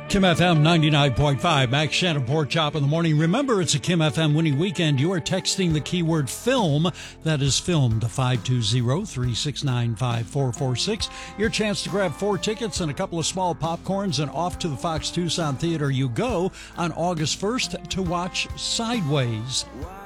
Kim FM 99.5, Max Shannon Pork Chop in the morning. Remember, it's a Kim FM winning weekend. You are texting the keyword film, that is film, to 520-369-5446. Your chance to grab 4 tickets and a couple of small popcorns, and off to the Fox Tucson Theater you go on August 1st to watch Sideways.